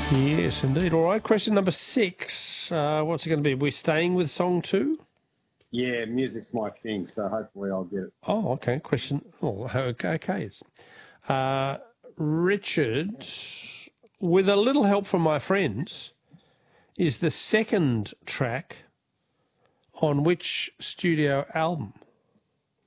Yes, indeed. All right, question number 6. What's it going to be? We're staying with song 2? Yeah, music's my thing, so hopefully I'll get it. Oh, okay. Question. Oh, okay. Richard, with a little help from my friends, is the second track on which studio album?